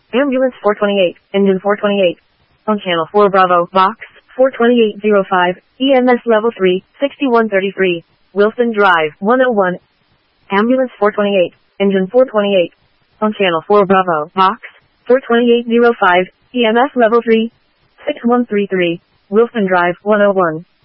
Ambulance 428, engine 428. On channel 4 Bravo, box 42805, EMS level 3, 6133, Wilson Drive, 101. Ambulance 428, engine 428. On channel 4 Bravo, box 42805, EMS level 3, 6133, Wilson Drive, 101.